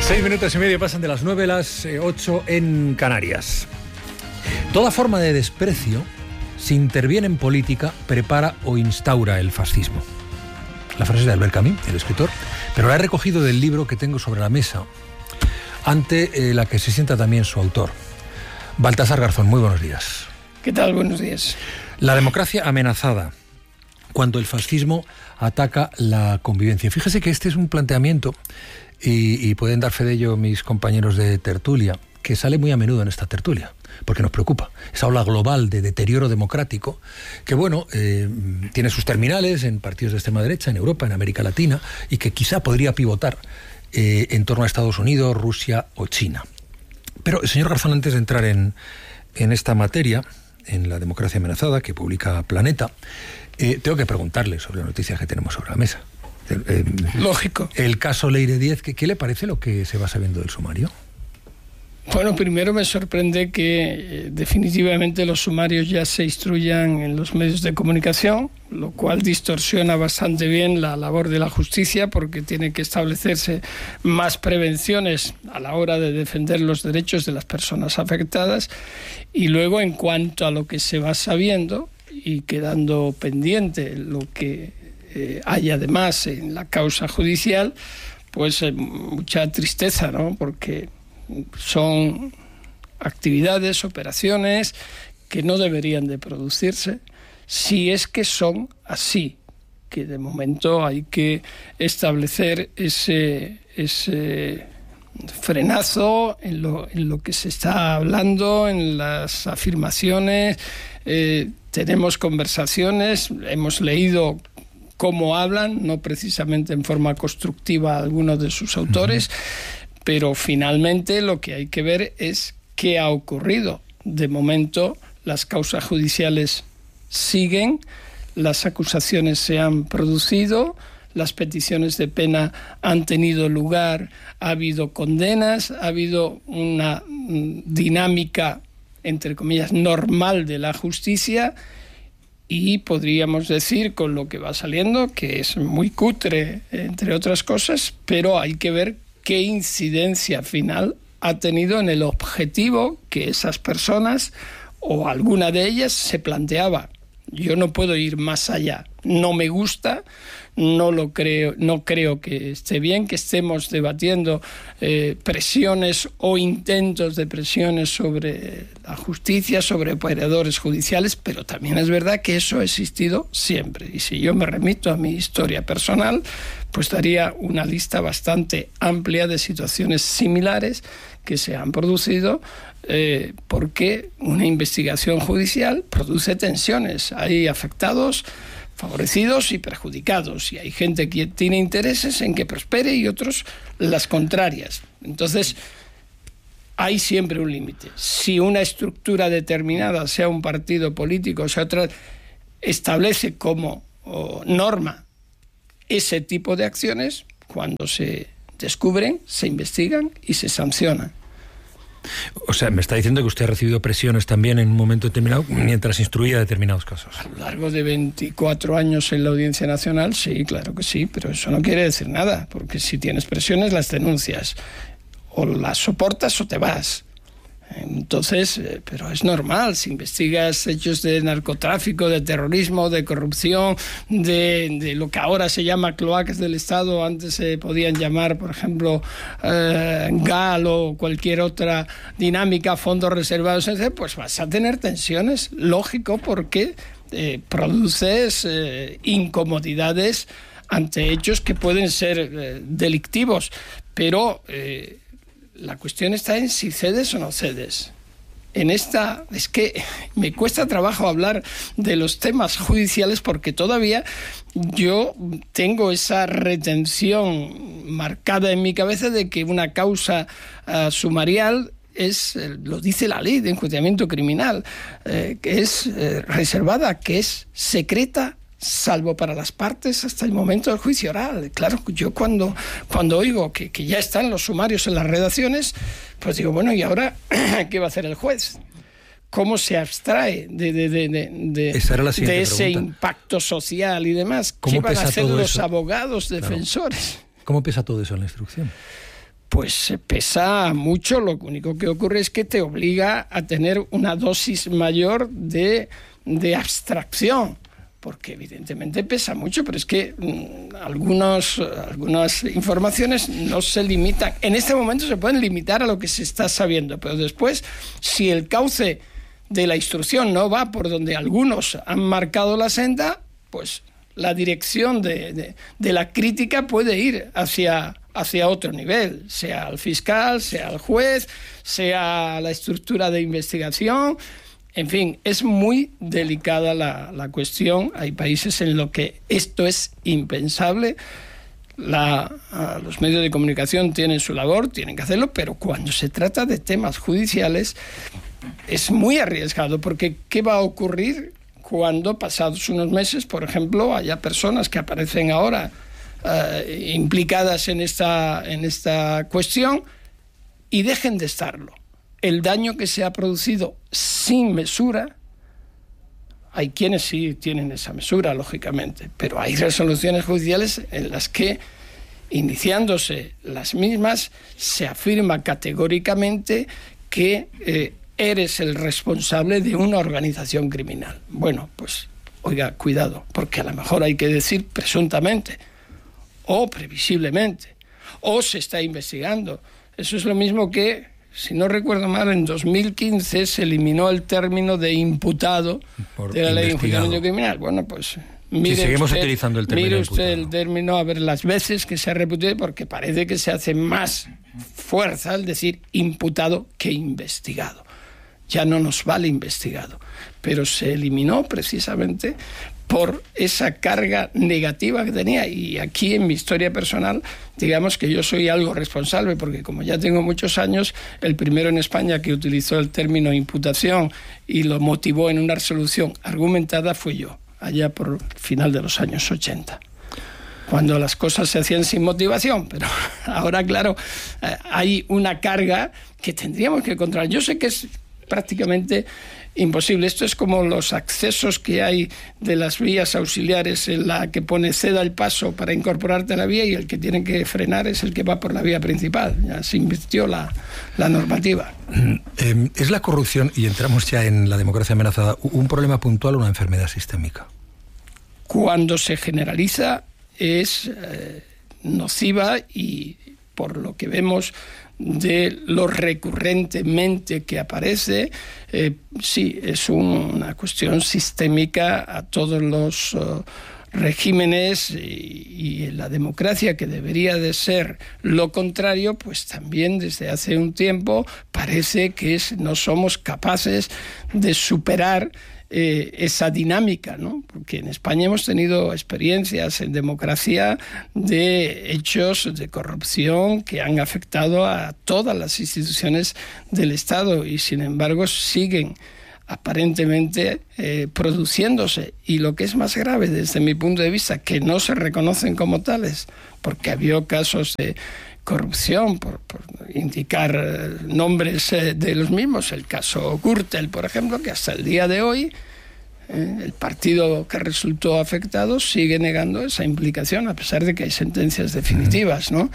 6 minutos y medio pasan de las 9 a las 8 en Canarias. Toda forma de desprecio, si interviene en política, prepara o instaura el fascismo. La frase es de Albert Camus, el escritor, pero la he recogido del libro que tengo sobre la mesa, ante la que se sienta también su autor. Baltasar Garzón, muy buenos días. ¿Qué tal? Buenos días. La democracia amenazada cuando el fascismo ataca la convivencia. Fíjese que este es un planteamiento, y pueden dar fe de ello mis compañeros de tertulia, que sale muy a menudo en esta tertulia, porque nos preocupa. Esa ola global de deterioro democrático, que tiene sus terminales en partidos de extrema derecha, en Europa, en América Latina, y que quizá podría pivotar en torno a Estados Unidos, Rusia o China. Pero, señor Garzón, antes de entrar en esta materia, en la democracia amenazada, que publica Planeta, tengo que preguntarle sobre la noticia que tenemos sobre la mesa. Lógico. El caso Leire Díez, ¿qué le parece lo que se va sabiendo del sumario? Bueno, primero me sorprende que definitivamente los sumarios ya se instruyan en los medios de comunicación, lo cual distorsiona bastante bien la labor de la justicia, porque tiene que establecerse más prevenciones a la hora de defender los derechos de las personas afectadas. Y luego, en cuanto a lo que se va sabiendo y quedando pendiente lo que hay además en la causa judicial, pues mucha tristeza, ¿no? Porque son actividades, operaciones que no deberían de producirse si es que son así, que de momento hay que establecer ese frenazo en lo que se está hablando, en las afirmaciones. Tenemos conversaciones, hemos leído cómo hablan, no precisamente en forma constructiva algunos de sus autores, pero finalmente lo que hay que ver es qué ha ocurrido. De momento, las causas judiciales siguen, las acusaciones se han producido, las peticiones de pena han tenido lugar, ha habido condenas, ha habido una dinámica, entre comillas, normal de la justicia. Y podríamos decir, con lo que va saliendo, que es muy cutre, entre otras cosas, pero hay que ver qué incidencia final ha tenido en el objetivo que esas personas, o alguna de ellas, se planteaba. Yo no puedo ir más allá. No me gusta, no creo que esté bien que estemos debatiendo presiones o intentos de presiones sobre la justicia, sobre operadores judiciales, pero también es verdad que eso ha existido siempre. Y si yo me remito a mi historia personal, pues daría una lista bastante amplia de situaciones similares que se han producido, porque una investigación judicial produce tensiones. Hay afectados, favorecidos y perjudicados, y hay gente que tiene intereses en que prospere y otros las contrarias. Entonces, hay siempre un límite. Si una estructura determinada, sea un partido político, sea otra, establece como norma ese tipo de acciones, cuando se descubren, se investigan y se sancionan. O sea, me está diciendo que usted ha recibido presiones también en un momento determinado mientras instruía determinados casos. A lo largo de 24 años en la Audiencia Nacional, sí, claro que sí, pero eso no quiere decir nada, porque si tienes presiones las denuncias, o las soportas o te vas. Entonces, pero es normal, si investigas hechos de narcotráfico, de terrorismo, de corrupción, de lo que ahora se llama cloacas del Estado, antes se podían llamar, por ejemplo, GAL o cualquier otra dinámica, fondos reservados, etc., pues vas a tener tensiones, lógico, porque produces incomodidades ante hechos que pueden ser delictivos, pero la cuestión está en si cedes o no cedes. Es que me cuesta trabajo hablar de los temas judiciales, porque todavía yo tengo esa retención marcada en mi cabeza de que una causa sumarial lo dice la ley de enjuiciamiento criminal, que es reservada, que es secreta, salvo para las partes hasta el momento del juicio oral. Claro, yo cuando oigo que ya están los sumarios en las redacciones, pues digo, bueno, ¿y ahora qué va a hacer el juez? ¿Cómo se abstrae de ese impacto social y demás? ¿Qué van a hacer los abogados defensores? Claro. ¿Cómo pesa todo eso en la instrucción? pues pesa mucho. Lo único que ocurre es que te obliga a tener una dosis mayor de abstracción, porque evidentemente pesa mucho, pero es que algunas informaciones no se limitan. En este momento se pueden limitar a lo que se está sabiendo, pero después, si el cauce de la instrucción no va por donde algunos han marcado la senda, pues la dirección de la crítica puede ir hacia otro nivel, sea al fiscal, sea al juez, sea la estructura de investigación. En fin, es muy delicada la cuestión. Hay países en los que esto es impensable. Los medios de comunicación tienen su labor, tienen que hacerlo, pero cuando se trata de temas judiciales es muy arriesgado, porque ¿qué va a ocurrir cuando, pasados unos meses, por ejemplo, haya personas que aparecen ahora implicadas en esta cuestión y dejen de estarlo? El daño que se ha producido sin mesura, hay quienes sí tienen esa mesura, lógicamente, pero hay resoluciones judiciales en las que, iniciándose las mismas, se afirma categóricamente que eres el responsable de una organización criminal. Bueno, pues, oiga, cuidado, porque a lo mejor hay que decir presuntamente, o previsiblemente, o se está investigando. Eso es lo mismo que, si no recuerdo mal, en 2015 se eliminó el término de imputado de la ley de enjuiciamiento criminal. Bueno, pues mire, seguimos utilizando el término mire usted imputado. El término, a ver las veces que se ha repetido, porque parece que se hace más fuerza al decir imputado que investigado. Ya no nos vale investigado, pero se eliminó precisamente por esa carga negativa que tenía. Y aquí, en mi historia personal, digamos que yo soy algo responsable, porque como ya tengo muchos años, el primero en España que utilizó el término imputación y lo motivó en una resolución argumentada fui yo, allá por final de los años 80. Cuando las cosas se hacían sin motivación, pero ahora, claro, hay una carga que tendríamos que controlar. Yo sé que es prácticamente imposible. Esto es como los accesos que hay de las vías auxiliares, en la que pone ceda el paso para incorporarte a la vía, y el que tiene que frenar es el que va por la vía principal. Ya se invirtió la normativa. ¿Es la corrupción, y entramos ya en la democracia amenazada, un problema puntual o una enfermedad sistémica? Cuando se generaliza es nociva, y por lo que vemos de lo recurrentemente que aparece, sí, es una cuestión sistémica a todos los regímenes, y la democracia, que debería de ser lo contrario, pues también desde hace un tiempo parece que no somos capaces de superar esa dinámica, ¿no? Porque en España hemos tenido experiencias en democracia de hechos de corrupción que han afectado a todas las instituciones del Estado, y sin embargo siguen aparentemente produciéndose, y lo que es más grave desde mi punto de vista, que no se reconocen como tales, porque había casos de corrupción, por indicar nombres de los mismos, el caso Gürtel, por ejemplo, que hasta el día de hoy el partido que resultó afectado sigue negando esa implicación, a pesar de que hay sentencias definitivas, ¿no?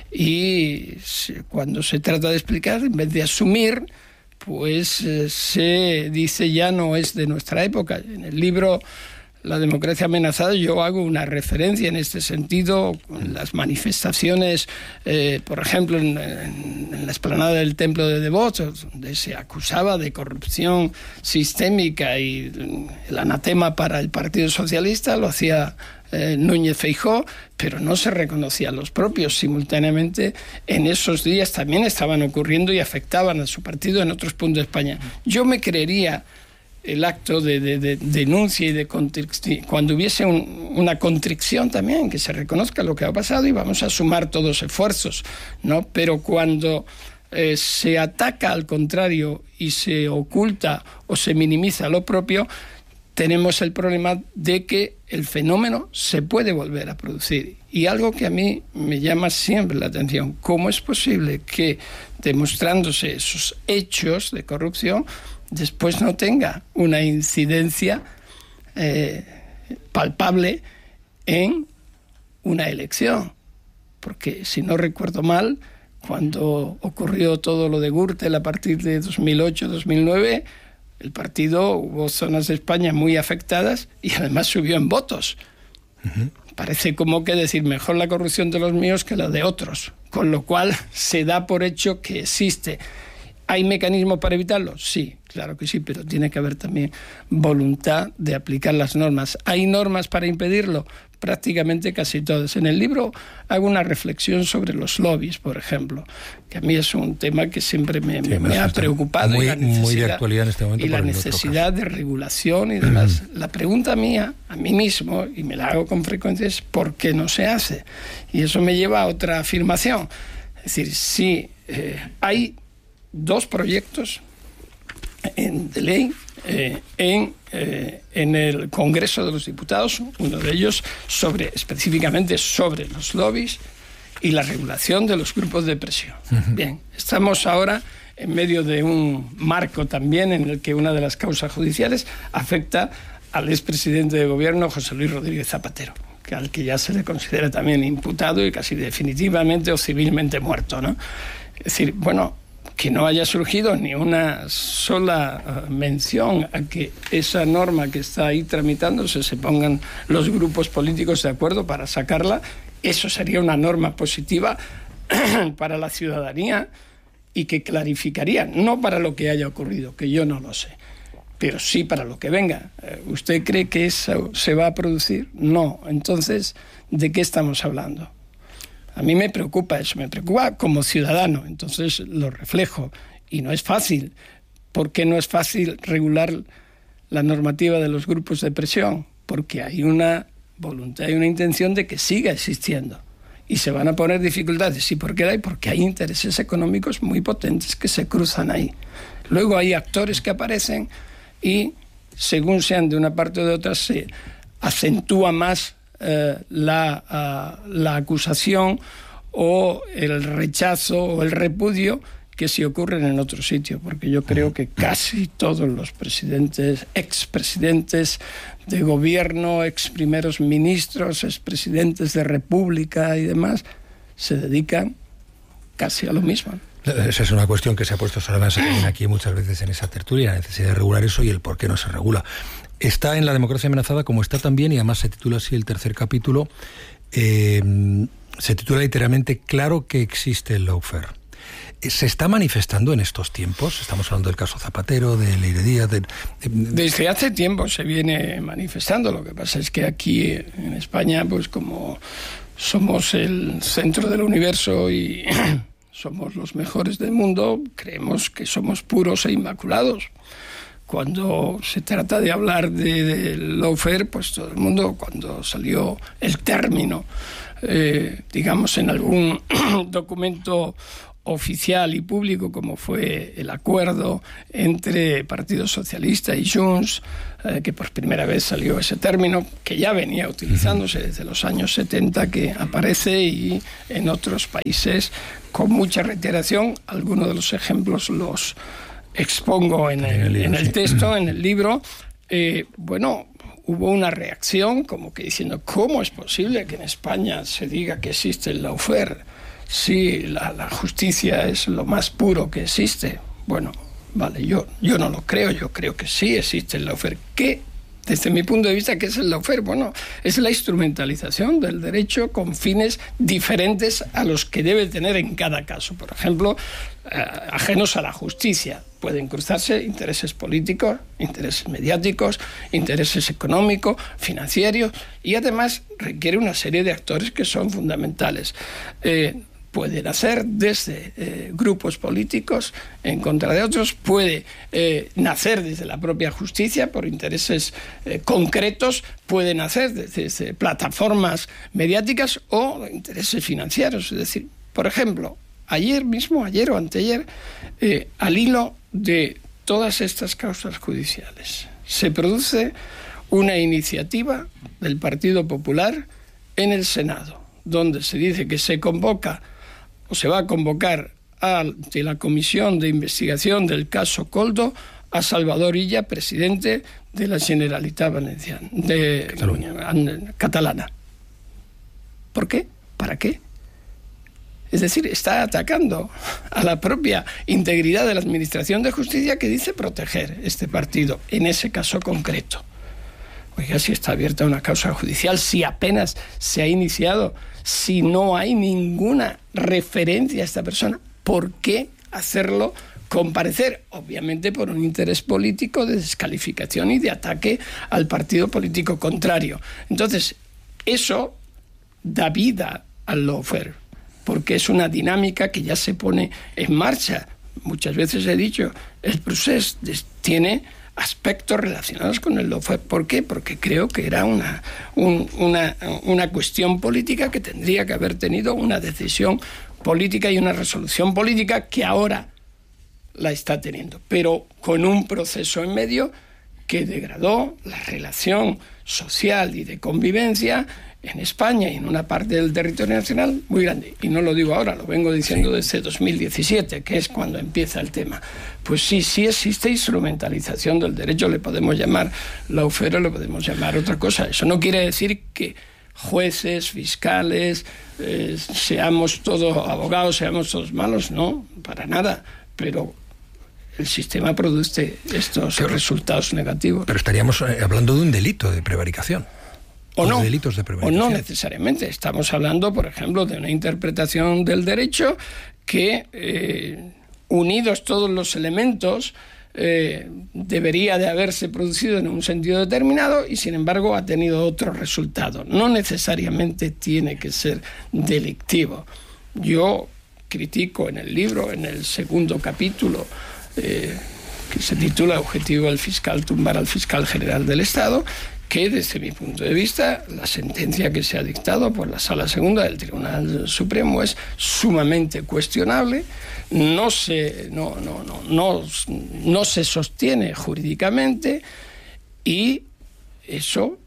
Y cuando se trata de explicar, en vez de asumir, pues se dice ya no es de nuestra época. En el libro La democracia amenazada yo hago una referencia en este sentido, con las manifestaciones, por ejemplo, en la explanada del Templo de Devotos, donde se acusaba de corrupción sistémica, y el anatema para el Partido Socialista lo hacía Núñez Feijóo, pero no se reconocían los propios. Simultáneamente, en esos días también estaban ocurriendo y afectaban a su partido en otros puntos de España. Yo me creería el acto de denuncia y de contrición, cuando hubiese una contrición también, que se reconozca lo que ha pasado y vamos a sumar todos esfuerzos, ¿no? Pero cuando se ataca al contrario y se oculta o se minimiza lo propio, tenemos el problema de que el fenómeno se puede volver a producir. Y algo que a mí me llama siempre la atención: ¿cómo es posible que, demostrándose esos hechos de corrupción, después no tenga una incidencia palpable en una elección? Porque, si no recuerdo mal, Cuando ocurrió todo lo de Gürtel a partir de 2008-2009, el partido, hubo zonas de España muy afectadas y además subió en votos. Parece como que decir mejor la corrupción de los míos que la de otros, con lo cual se da por hecho que existe. ¿Hay mecanismos para evitarlo? Sí, claro que sí, pero tiene que haber también voluntad de aplicar las normas. ¿Hay normas para impedirlo? Prácticamente casi todas. En el libro hago una reflexión sobre los lobbies, por ejemplo, que a mí es un tema que siempre me ha preocupado. Muy de actualidad en este momento. Y la necesidad de regulación y demás. La pregunta mía, a mí mismo, y me la hago con frecuencia, es ¿por qué no se hace? Y eso me lleva a otra afirmación. Es decir, si hay 2 proyectos de ley en el Congreso de los Diputados, uno de ellos específicamente sobre los lobbies y la regulación de los grupos de presión. Bien, estamos ahora en medio de un marco también en el que una de las causas judiciales afecta al expresidente de gobierno José Luis Rodríguez Zapatero, al que ya se le considera también imputado y casi definitivamente o civilmente muerto, ¿no? Es decir, bueno, que no haya surgido ni una sola mención a que esa norma que está ahí tramitándose se pongan los grupos políticos de acuerdo para sacarla, eso sería una norma positiva para la ciudadanía y que clarificaría, no para lo que haya ocurrido, que yo no lo sé, pero sí para lo que venga. ¿Usted cree que eso se va a producir? No. Entonces, ¿de qué estamos hablando? A mí me preocupa eso, me preocupa como ciudadano, entonces lo reflejo. Y no es fácil. ¿Por qué no es fácil regular la normativa de los grupos de presión? Porque hay una voluntad y una intención de que siga existiendo. Y se van a poner dificultades. ¿Y por qué hay? Porque hay intereses económicos muy potentes que se cruzan ahí. Luego hay actores que aparecen y, según sean de una parte o de otra, se acentúa más la acusación o el rechazo o el repudio que si ocurren en otro sitio, porque yo creo que casi todos los presidentes, expresidentes de gobierno, ex primeros ministros, expresidentes de república y demás, se dedican casi a lo mismo. Esa es una cuestión que se ha puesto sobre la mesa aquí muchas veces en esa tertulia, la necesidad de regular eso y el por qué no se regula. Está en La democracia amenazada, como está también, y además se titula así el tercer capítulo, se titula literalmente Claro que existe el lawfare. ¿Se está manifestando en estos tiempos? Estamos hablando del caso Zapatero, de Leire Díaz... Desde hace tiempo se viene manifestando. Lo que pasa es que aquí en España, pues como somos el centro del universo y somos los mejores del mundo, creemos que somos puros e inmaculados. Cuando se trata de hablar de lawfare, pues todo el mundo, cuando salió el término, digamos en algún documento oficial y público, como fue el acuerdo entre Partido Socialista y Junts, que por primera vez salió ese término, que ya venía utilizándose desde los años 70, que aparece y en otros países con mucha reiteración. Algunos de los ejemplos los expongo en el texto, en el libro. Bueno, hubo una reacción como que diciendo, ¿cómo es posible que en España se diga que existe el lawfare? Sí, la justicia es lo más puro que existe. Bueno, vale, yo no lo creo, yo creo que sí existe el lawfare. ¿Qué? Desde mi punto de vista, ¿qué es el lawfare? Bueno, es la instrumentalización del derecho con fines diferentes a los que debe tener en cada caso. Por ejemplo, ajenos a la justicia. Pueden cruzarse intereses políticos, intereses mediáticos, intereses económicos, financieros, y además requiere una serie de actores que son fundamentales. Pueden hacer desde grupos políticos en contra de otros, puede nacer desde la propia justicia por intereses concretos, puede nacer desde plataformas mediáticas o intereses financieros. Es decir, por ejemplo, ayer o anteayer, al hilo de todas estas causas judiciales, se produce una iniciativa del Partido Popular en el Senado, donde se dice que se convoca o se va a convocar ante la Comisión de Investigación del caso Koldo a Salvador Illa, presidente de la Generalitat Valenciana, catalana. ¿Por qué? ¿Para qué? Es decir, está atacando a la propia integridad de la Administración de Justicia que dice proteger este partido, en ese caso concreto. Oiga, si está abierta una causa judicial, si apenas se ha iniciado, si no hay ninguna referencia a esta persona, ¿por qué hacerlo comparecer? Obviamente por un interés político de descalificación y de ataque al partido político contrario. Entonces, eso da vida al lawfare, porque es una dinámica que ya se pone en marcha. Muchas veces he dicho, el procés tiene aspectos relacionados con el lawfare. ¿Por qué? Porque creo que era una cuestión política que tendría que haber tenido una decisión política y una resolución política que ahora la está teniendo, pero con un proceso en medio que degradó la relación social y de convivencia en España y en una parte del territorio nacional muy grande. Y no lo digo ahora, lo vengo diciendo desde 2017, que es cuando empieza el tema. Pues sí existe instrumentalización del derecho, le podemos llamar lawfare, le podemos llamar otra cosa. Eso no quiere decir que jueces, fiscales, seamos todos abogados, seamos todos malos, no, para nada. Pero el sistema produce estos resultados negativos. Pero estaríamos hablando de un delito de prevaricación. O no, delitos de prevaricación. O no necesariamente. Estamos hablando, por ejemplo, de una interpretación del derecho que, unidos todos los elementos, debería de haberse producido en un sentido determinado y, sin embargo, ha tenido otro resultado. No necesariamente tiene que ser delictivo. Yo critico en el libro, en el segundo capítulo, que se titula Objetivo del fiscal, tumbar al fiscal general del Estado, que desde mi punto de vista la sentencia que se ha dictado por la Sala Segunda del Tribunal Supremo es sumamente cuestionable, no se sostiene jurídicamente y eso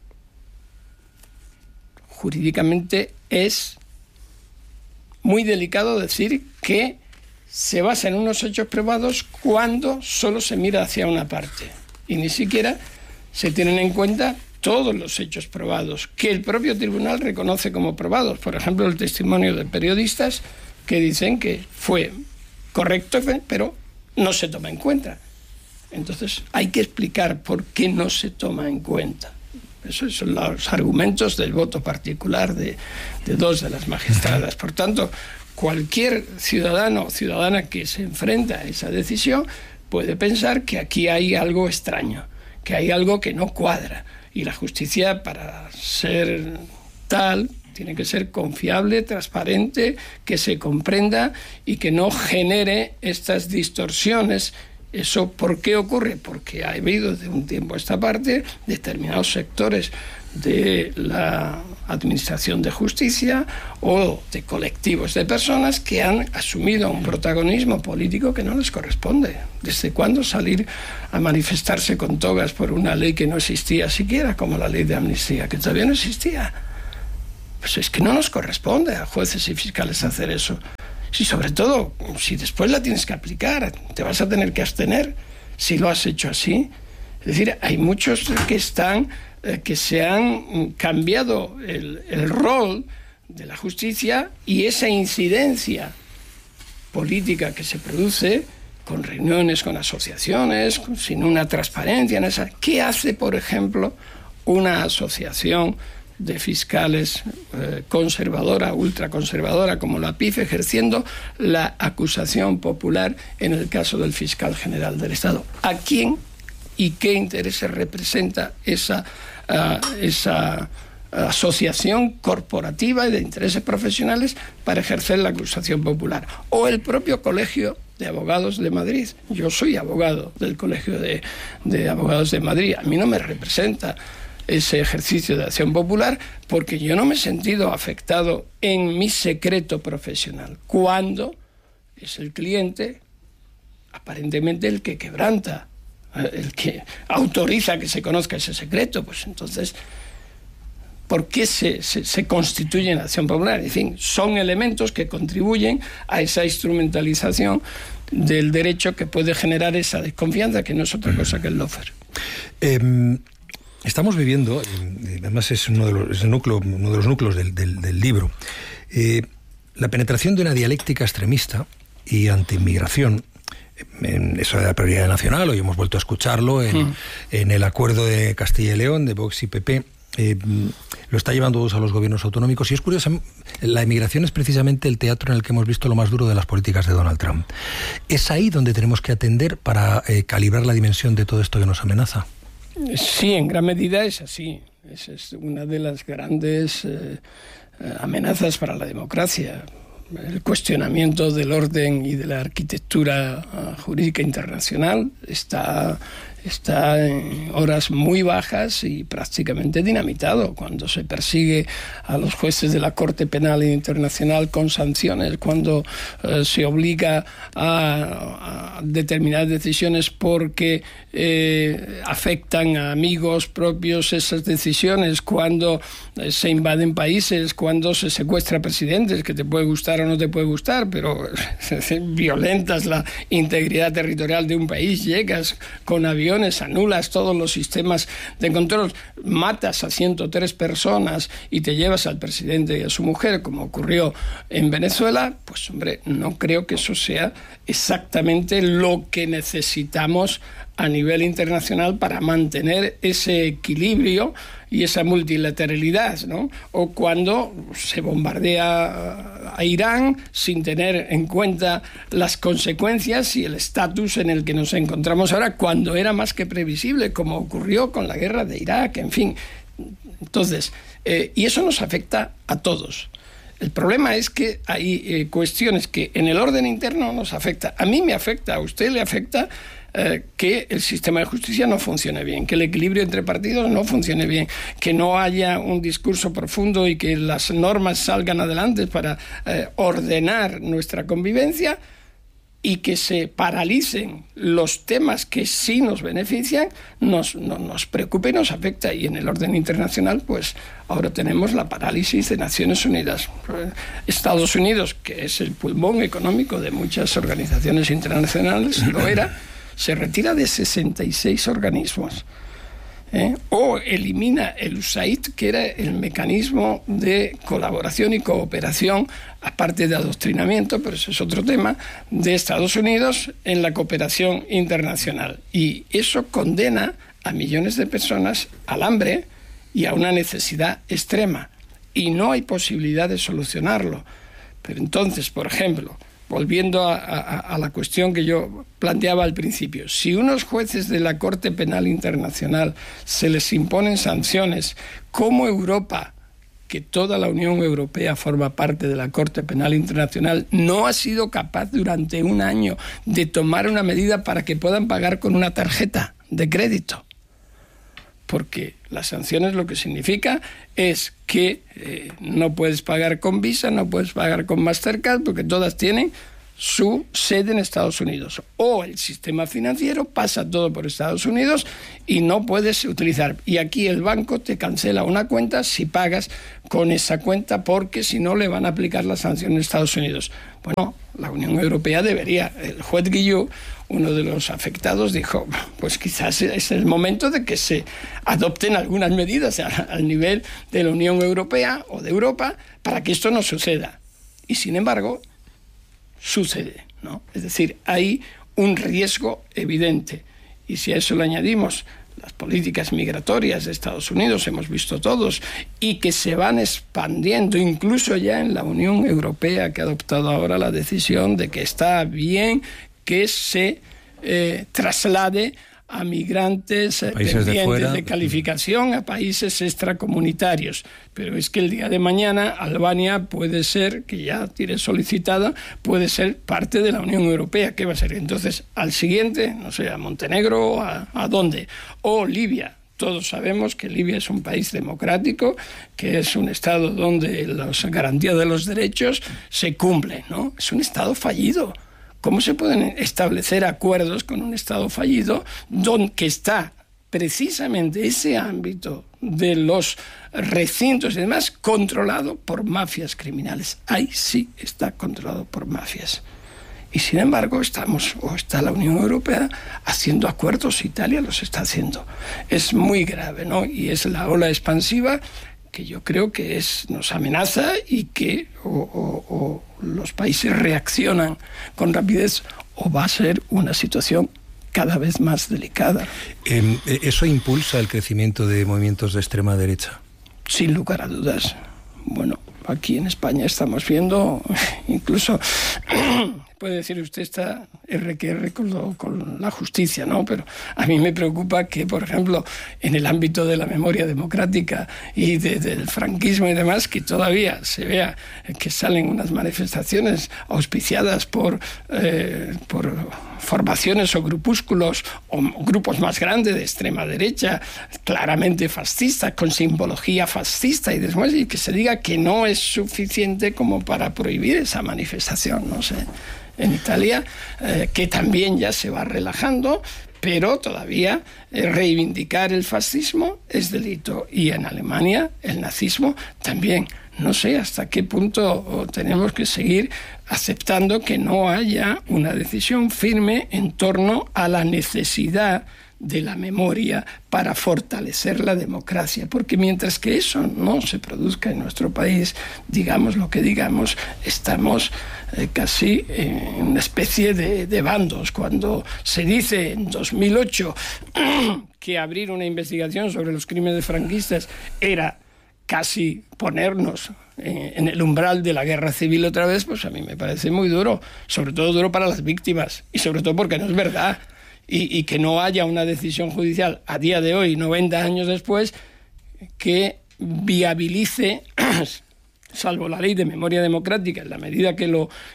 jurídicamente es muy delicado decir que se basa en unos hechos probados cuando solo se mira hacia una parte y ni siquiera se tienen en cuenta todos los hechos probados que el propio tribunal reconoce como probados. Por ejemplo, el testimonio de periodistas que dicen que fue correcto, pero no se toma en cuenta. Entonces, hay que explicar por qué no se toma en cuenta. Esos son los argumentos del voto particular de dos de las magistradas. Por tanto, cualquier ciudadano o ciudadana que se enfrenta a esa decisión puede pensar que aquí hay algo extraño, que hay algo que no cuadra. Y la justicia, para ser tal, tiene que ser confiable, transparente, que se comprenda y que no genere estas distorsiones. ¿Eso por qué ocurre? Porque ha habido de un tiempo a esta parte determinados sectores de la Administración de Justicia o de colectivos de personas que han asumido un protagonismo político que no les corresponde. ¿Desde cuándo salir a manifestarse con togas por una ley que no existía siquiera, como la ley de amnistía, que todavía no existía? Pues es que no nos corresponde a jueces y fiscales hacer eso. Y sobre todo, si después la tienes que aplicar, te vas a tener que abstener si lo has hecho así. Es decir, hay muchos que se han cambiado el rol de la justicia y esa incidencia política que se produce con reuniones, con asociaciones, sin una transparencia en esa. ¿Qué hace, por ejemplo, una asociación de fiscales conservadora, ultraconservadora, como la PIF, ejerciendo la acusación popular en el caso del fiscal general del Estado? ¿A quién y qué intereses representa esa asociación corporativa y de intereses profesionales para ejercer la acusación popular? O el propio Colegio de Abogados de Madrid. Yo soy abogado del Colegio de Abogados de Madrid. A mí no me representa ese ejercicio de acción popular porque yo no me he sentido afectado en mi secreto profesional, cuando es el cliente aparentemente el que quebranta, el que autoriza que se conozca ese secreto. Pues entonces, ¿por qué se constituye en acción popular? En fin, son elementos que contribuyen a esa instrumentalización del derecho que puede generar esa desconfianza, que no es otra cosa que el lawfare. Estamos viviendo, además es uno de los núcleos del libro, la penetración de una dialéctica extremista y anti-inmigración, eso de la prioridad nacional, hoy hemos vuelto a escucharlo en el acuerdo de Castilla y León, de Vox y PP, lo está llevando a los gobiernos autonómicos, y es curioso, la inmigración es precisamente el teatro en el que hemos visto lo más duro de las políticas de Donald Trump. ¿Es ahí donde tenemos que atender para calibrar la dimensión de todo esto que nos amenaza? Sí, en gran medida es así. Esa es una de las grandes amenazas para la democracia. El cuestionamiento del orden y de la arquitectura jurídica internacional está en horas muy bajas y prácticamente dinamitado. Cuando se persigue a los jueces de la Corte Penal Internacional con sanciones, cuando se obliga a determinar decisiones porque afectan a amigos propios esas decisiones, cuando se invaden países, cuando se secuestra presidentes, que te puede gustar o no te puede gustar, pero violentas la integridad territorial de un país, llegas con aviones, anulas todos los sistemas de control, matas a 103 personas y te llevas al presidente y a su mujer, como ocurrió en Venezuela, pues hombre, no creo que eso sea exactamente lo que necesitamos a nivel internacional para mantener ese equilibrio y esa multilateralidad, ¿no? O cuando se bombardea a Irán sin tener en cuenta las consecuencias y el estatus en el que nos encontramos ahora, cuando era más que previsible, como ocurrió con la guerra de Irak, en fin. Entonces, y eso nos afecta a todos. El problema es que hay cuestiones que en el orden interno nos afecta. A mí me afecta, a usted le afecta, que el sistema de justicia no funcione bien, que el equilibrio entre partidos no funcione bien, que no haya un discurso profundo y que las normas salgan adelante para ordenar nuestra convivencia, y que se paralicen los temas que sí nos benefician, nos preocupa y nos afecta. Y en el orden internacional, pues ahora tenemos la parálisis de Naciones Unidas. Estados Unidos, que es el pulmón económico de muchas organizaciones internacionales, lo era, se retira de 66 organismos. O elimina el USAID, que era el mecanismo de colaboración y cooperación, aparte de adoctrinamiento, pero ese es otro tema, de Estados Unidos en la cooperación internacional. Y eso condena a millones de personas al hambre y a una necesidad extrema. Y no hay posibilidad de solucionarlo. Pero entonces, por ejemplo, volviendo a la cuestión que yo planteaba al principio, si unos jueces de la Corte Penal Internacional se les imponen sanciones, ¿cómo Europa, que toda la Unión Europea forma parte de la Corte Penal Internacional, no ha sido capaz durante un año de tomar una medida para que puedan pagar con una tarjeta de crédito? Porque las sanciones lo que significa es que no puedes pagar con Visa, no puedes pagar con Mastercard, porque todas tienen su sede en Estados Unidos. O el sistema financiero pasa todo por Estados Unidos y no puedes utilizar. Y aquí el banco te cancela una cuenta si pagas con esa cuenta, porque si no le van a aplicar la sanción en Estados Unidos. Bueno, la Unión Europea debería. El juez Guillou, uno de los afectados, dijo, pues quizás es el momento de que se adopten algunas medidas al nivel de la Unión Europea o de Europa para que esto no suceda. Y sin embargo, sucede, ¿no? Es decir, hay un riesgo evidente. Y si a eso le añadimos las políticas migratorias de Estados Unidos, hemos visto todos, y que se van expandiendo, incluso ya en la Unión Europea, que ha adoptado ahora la decisión de que está bien que se traslade a migrantes pendientes de calificación a países extracomunitarios. Pero es que el día de mañana Albania puede ser, que ya tiene solicitada, puede ser parte de la Unión Europea. ¿Qué va a ser? Entonces, al siguiente, no sé, a Montenegro, ¿a dónde? O Libia. Todos sabemos que Libia es un país democrático, que es un Estado donde las garantías de los derechos se cumplen, ¿no? Es un Estado fallido. ¿Cómo se pueden establecer acuerdos con un Estado fallido donde está precisamente ese ámbito de los recintos y demás controlado por mafias criminales? Ahí sí está controlado por mafias. Y sin embargo está la Unión Europea haciendo acuerdos, Italia los está haciendo. Es muy grave, ¿no? Y es la ola expansiva que yo creo que nos amenaza y que o los países reaccionan con rapidez o va a ser una situación cada vez más delicada. ¿Eso impulsa el crecimiento de movimientos de extrema derecha? Sin lugar a dudas. Bueno, aquí en España estamos viendo, incluso puede decir usted está RQR con la justicia, ¿no? Pero a mí me preocupa que, por ejemplo, en el ámbito de la memoria democrática y del franquismo y demás, que todavía se vea que salen unas manifestaciones auspiciadas por formaciones o grupúsculos o grupos más grandes de extrema derecha, claramente fascistas, con simbología fascista y demás, y que se diga que no es suficiente como para prohibir esa manifestación, no sé. En Italia, que también ya se va relajando, pero todavía reivindicar el fascismo es delito. Y en Alemania el nazismo también. No sé hasta qué punto tenemos que seguir aceptando que no haya una decisión firme en torno a la necesidad de la memoria para fortalecer la democracia, porque mientras que eso no se produzca en nuestro país, digamos lo que digamos, estamos casi en una especie de bandos. Cuando se dice en 2008 que abrir una investigación sobre los crímenes franquistas era casi ponernos en el umbral de la guerra civil otra vez, pues a mí me parece muy duro, sobre todo duro para las víctimas, y sobre todo porque no es verdad. Y que no haya una decisión judicial a día de hoy, 90 años después, que viabilice, salvo la ley de memoria democrática, en la medida que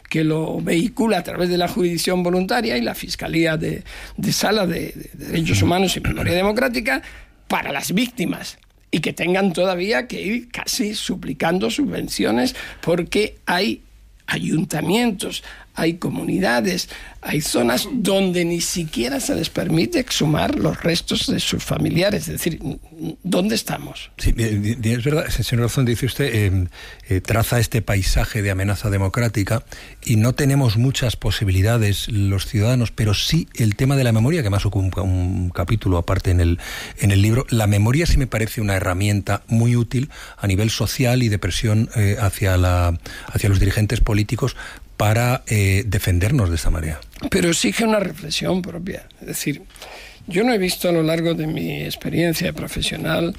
lo vehicula a través de la jurisdicción voluntaria y la Fiscalía de Sala de Derechos Humanos y Memoria Democrática, para las víctimas, y que tengan todavía que ir casi suplicando subvenciones porque hay ayuntamientos, hay comunidades, hay zonas donde ni siquiera se les permite exhumar los restos de sus familiares. Es decir, ¿dónde estamos? Sí, es verdad, señor Garzón, dice usted, traza este paisaje de amenaza democrática y no tenemos muchas posibilidades los ciudadanos, pero sí el tema de la memoria, que más ocupa un capítulo aparte en el libro. La memoria sí me parece una herramienta muy útil a nivel social y de presión hacia los dirigentes políticos para defendernos de esta manera. Pero exige una reflexión propia. Es decir, yo no he visto a lo largo de mi experiencia profesional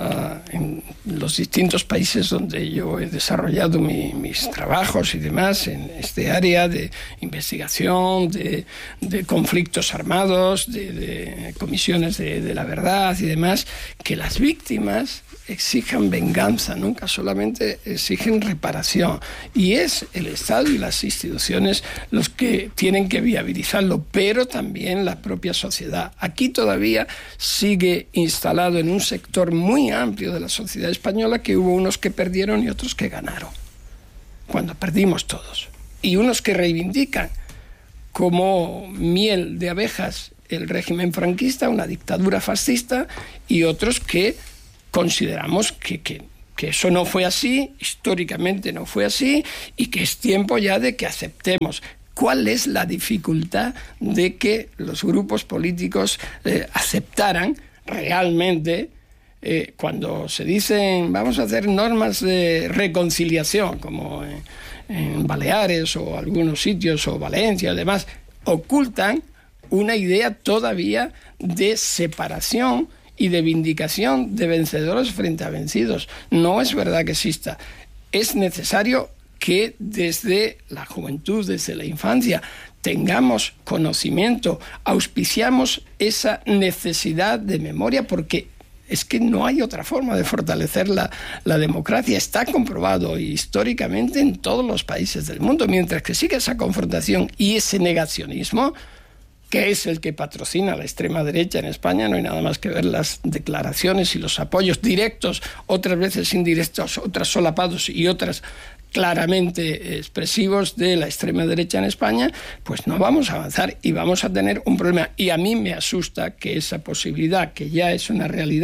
en los distintos países donde yo he desarrollado mis trabajos y demás en este área de investigación, de conflictos armados, de comisiones de la verdad y demás, que las víctimas exijan venganza, nunca solamente exigen reparación. Y es el Estado y las instituciones los que tienen que viabilizarlo, pero también la propia sociedad. Aquí todavía sigue instalado en un sector muy amplio de la sociedad española que hubo unos que perdieron y otros que ganaron, cuando perdimos todos. Y unos que reivindican como miel de abejas el régimen franquista, una dictadura fascista, y otros que consideramos que eso no fue así, históricamente no fue así, y que es tiempo ya de que aceptemos. ¿Cuál es la dificultad de que los grupos políticos aceptaran realmente cuando se dicen vamos a hacer normas de reconciliación, como en Baleares o algunos sitios, o Valencia y demás, ocultan una idea todavía de separación y de vindicación de vencedores frente a vencidos? No es verdad que exista. Es necesario que desde la juventud, desde la infancia, tengamos conocimiento, auspiciamos esa necesidad de memoria, porque es que no hay otra forma de fortalecer la democracia. Está comprobado históricamente en todos los países del mundo. Mientras que siga esa confrontación y ese negacionismo, que es el que patrocina la extrema derecha en España, no hay nada más que ver las declaraciones y los apoyos directos, otras veces indirectos, otras solapados y otras claramente expresivos de la extrema derecha en España, pues no vamos a avanzar y vamos a tener un problema. Y a mí me asusta que esa posibilidad, que ya es una realidad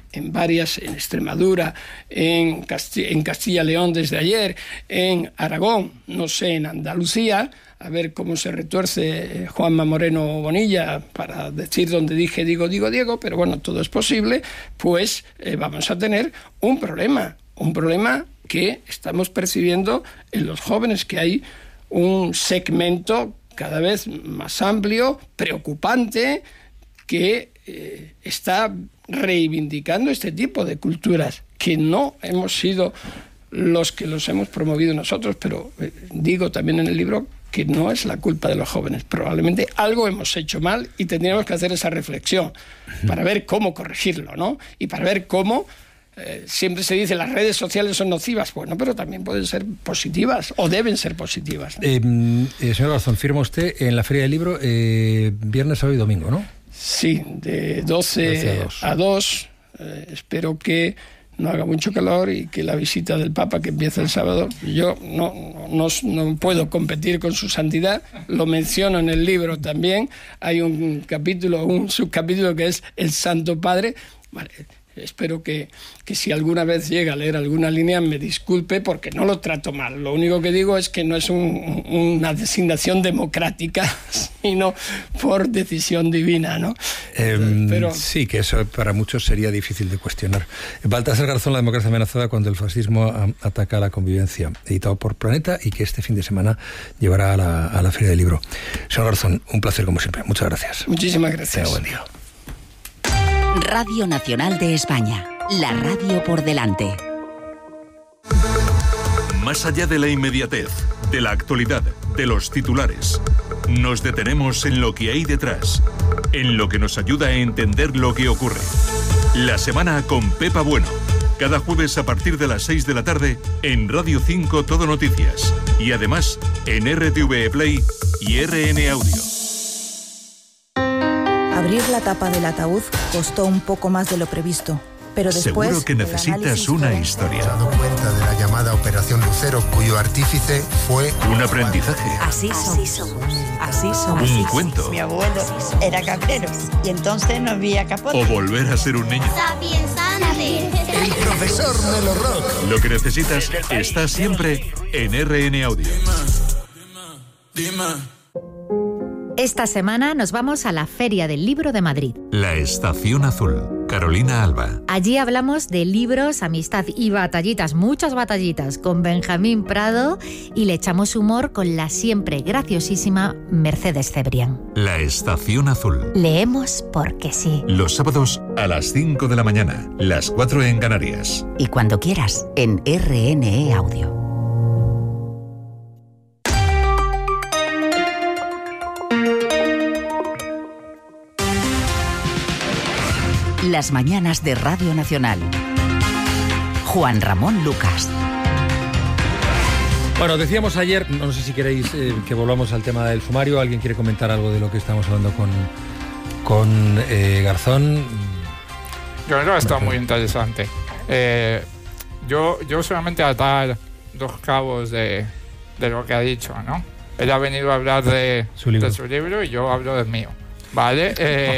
en varias, en Extremadura, en Castilla y León desde ayer, en Aragón, no sé, en Andalucía, a ver cómo se retuerce Juanma Moreno Bonilla para decir donde dije digo, pero bueno, todo es posible, pues vamos a tener un problema que estamos percibiendo en los jóvenes, que hay un segmento cada vez más amplio, preocupante, que está reivindicando este tipo de culturas, que no hemos sido los que los hemos promovido nosotros, pero digo también en el libro que no es la culpa de los jóvenes. Probablemente algo hemos hecho mal y tendríamos que hacer esa reflexión para ver cómo corregirlo, ¿no? Y para ver cómo, siempre se dice las redes sociales son nocivas, bueno, pero también pueden ser positivas o deben ser positivas, ¿no? Señor Garzón, firma usted en la Feria del Libro viernes, sábado y domingo, ¿no? Sí, de 12 a 2. Espero que no haga mucho calor y que la visita del Papa, que empieza el sábado, yo no puedo competir con su santidad, lo menciono en el libro también, hay un subcapítulo que es el Santo Padre. Vale, espero que si alguna vez llega a leer alguna línea me disculpe, porque no lo trato mal. Lo único que digo es que no es una designación democrática, sino por decisión divina, ¿no? Pero sí, que eso para muchos sería difícil de cuestionar. Baltasar Garzón, La democracia amenazada cuando el fascismo ataca la convivencia, editado por Planeta, y que este fin de semana llevará a la Feria del Libro. Señor Garzón, un placer como siempre. Muchas gracias. Muchísimas gracias. Buen día. Radio Nacional de España, la radio por delante. Más allá de la inmediatez, de la actualidad, de los titulares, nos detenemos en lo que hay detrás, en lo que nos ayuda a entender lo que ocurre. La semana con Pepa Bueno, cada jueves a partir de las 6 de la tarde en Radio 5 Todo Noticias y además en RTV Play y RN Audio. Abrir la tapa del ataúd costó un poco más de lo previsto, pero después... Seguro que necesitas una historia. Se ha dado cuenta de la llamada Operación Lucero, cuyo artífice fue... Un aprendizaje. Así somos. Un cuento. Mi abuelo era cabrero y entonces no había capote. O volver a ser un niño. El profesor Melo Rock. Lo que necesitas está siempre en RN Audio. Esta semana nos vamos a la Feria del Libro de Madrid. La Estación Azul, Carolina Alba. Allí hablamos de libros, amistad y batallitas, muchas batallitas, con Benjamín Prado, y le echamos humor con la siempre graciosísima Mercedes Cebrián. La Estación Azul. Leemos porque sí. Los sábados a las 5 de la mañana, las 4 en Canarias. Y cuando quieras, en RNE Audio. Las mañanas de Radio Nacional. Juan Ramón Lucas. Bueno, decíamos ayer, no sé si queréis que volvamos al tema del sumario. ¿Alguien quiere comentar algo de lo que estamos hablando con Garzón? Yo creo que está muy interesante. Yo solamente atar dos cabos de lo que ha dicho, ¿no? Él ha venido a hablar de su libro y yo hablo del mío. Vale.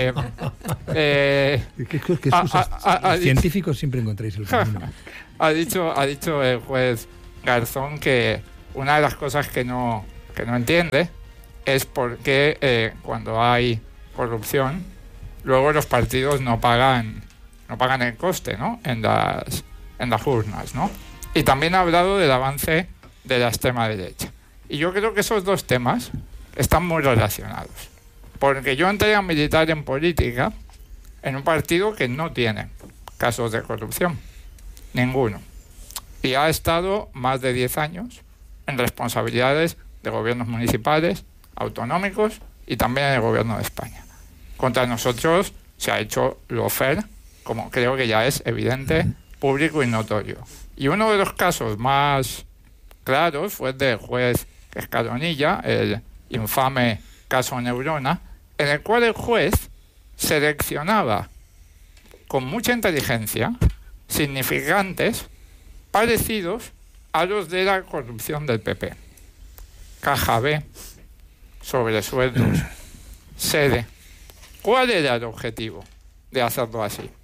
Científicos siempre encontráis el camino. Ha dicho el juez Garzón que una de las cosas que no entiende es por qué cuando hay corrupción luego los partidos no pagan el coste, ¿no? en las urnas, ¿no? Y también ha hablado del avance de la extrema derecha. Y yo creo que esos dos temas están muy relacionados. Porque yo entré a militar en política en un partido que no tiene casos de corrupción. Ninguno. Y ha estado más de 10 años en responsabilidades de gobiernos municipales, autonómicos y también en el gobierno de España. Contra nosotros se ha hecho lawfare, como creo que ya es evidente, público y notorio. Y uno de los casos más claros fue el del juez Escalonilla, el infame caso Neurona, en el cual el juez seleccionaba con mucha inteligencia significantes parecidos a los de la corrupción del PP. Caja B, sobresueldos, sede. ¿Cuál era el objetivo de hacerlo así?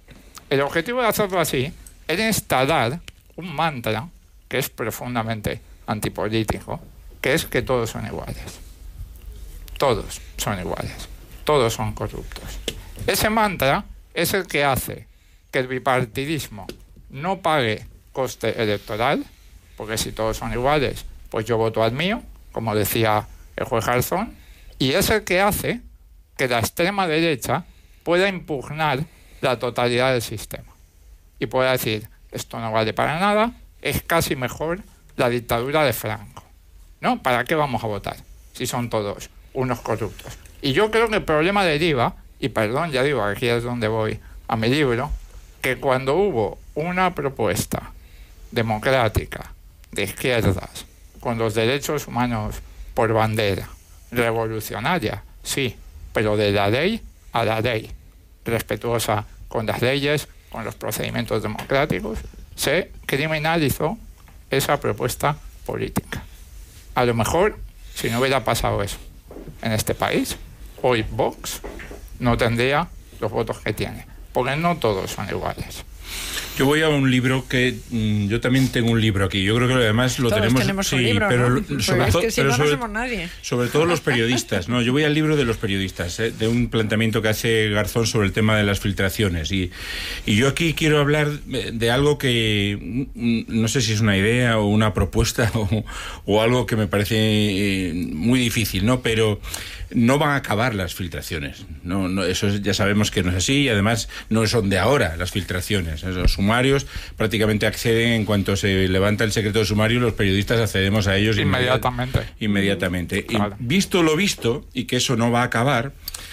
el objetivo de hacerlo así era instalar un mantra que es profundamente antipolítico, que es que todos son iguales. Todos son iguales. Todos son corruptos. Ese mantra es el que hace que el bipartidismo no pague coste electoral, porque si todos son iguales, pues yo voto al mío, como decía el juez Garzón, y es el que hace que la extrema derecha pueda impugnar la totalidad del sistema y pueda decir, esto no vale para nada, es casi mejor la dictadura de Franco. ¿No? ¿Para qué vamos a votar si son todos unos corruptos? Y yo creo que el problema deriva, y perdón, ya digo, aquí es donde voy a mi libro, que cuando hubo una propuesta democrática de izquierdas con los derechos humanos por bandera, revolucionaria, sí, pero de la ley a la ley, respetuosa con las leyes, con los procedimientos democráticos, se criminalizó esa propuesta política. A lo mejor, si no hubiera pasado eso en este país, hoy Vox no tendría los votos que tiene, porque no todos son iguales. Yo voy a un libro que yo también tengo un libro aquí. Yo creo que además lo todos tenemos un libro, pero ¿no? Somos nadie. Sobre todo los periodistas, ¿no? Yo voy al libro de los periodistas, de un planteamiento que hace Garzón sobre el tema de las filtraciones y yo aquí quiero hablar de algo que no sé si es una idea o una propuesta o algo que me parece muy difícil, ¿no? Pero no van a acabar las filtraciones. No, eso ya sabemos que no es así y además no son de ahora las filtraciones. Los sumarios prácticamente acceden en cuanto se levanta el secreto de sumario, los periodistas accedemos a ellos inmediatamente. Claro. Y visto lo visto, y que eso no va a acabar,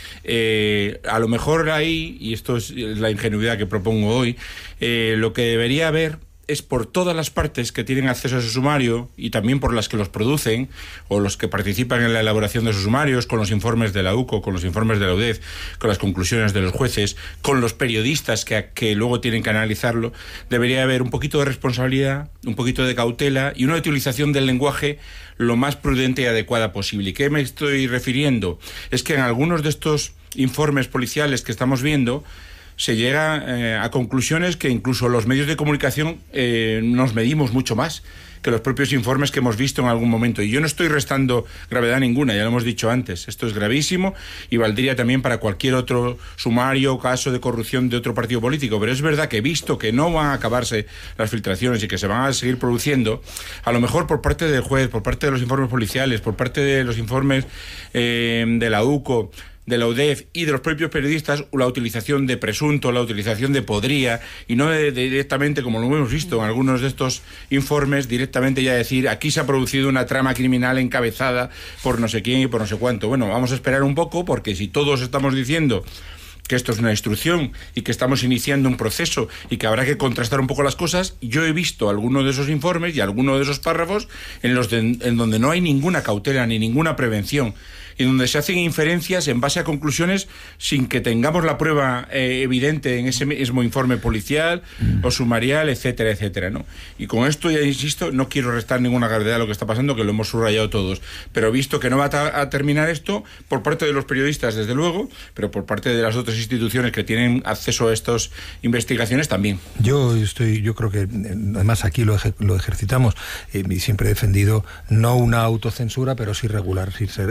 a lo mejor ahí, y esto es la ingenuidad que propongo hoy, lo que debería haber es por todas las partes que tienen acceso a ese sumario y también por las que los producen o los que participan en la elaboración de esos sumarios, con los informes de la UCO, con los informes de la UDEF, con las conclusiones de los jueces, con los periodistas que luego tienen que analizarlo, debería haber un poquito de responsabilidad, un poquito de cautela y una utilización del lenguaje lo más prudente y adecuada posible. ¿Y qué me estoy refiriendo? Es que en algunos de estos informes policiales que estamos viendo se llega a conclusiones que incluso los medios de comunicación nos medimos mucho más que los propios informes que hemos visto en algún momento. Y yo no estoy restando gravedad ninguna, ya lo hemos dicho antes. Esto es gravísimo y valdría también para cualquier otro sumario o caso de corrupción de otro partido político. Pero es verdad que visto que no van a acabarse las filtraciones y que se van a seguir produciendo, a lo mejor por parte del juez, por parte de los informes policiales, por parte de los informes de la UCO, de la UDEF y de los propios periodistas, la utilización de presunto, la utilización de podría, y no directamente, como lo hemos visto en algunos de estos informes, directamente ya decir, aquí se ha producido una trama criminal encabezada por no sé quién y por no sé cuánto. Bueno, vamos a esperar un poco, porque si todos estamos diciendo que esto es una instrucción y que estamos iniciando un proceso y que habrá que contrastar un poco las cosas, yo he visto algunos de esos informes y algunos de esos párrafos en donde no hay ninguna cautela ni ninguna prevención y donde se hacen inferencias en base a conclusiones sin que tengamos la prueba evidente en ese mismo informe policial o sumarial, etcétera, etcétera, ¿no? Y con esto, ya insisto, no quiero restar ninguna gravedad a lo que está pasando, que lo hemos subrayado todos, pero visto que no va a terminar esto, por parte de los periodistas, desde luego, pero por parte de las otras instituciones que tienen acceso a estas investigaciones también. Yo creo que además aquí lo ejercitamos y siempre he defendido no una autocensura, pero sí regular, sí ser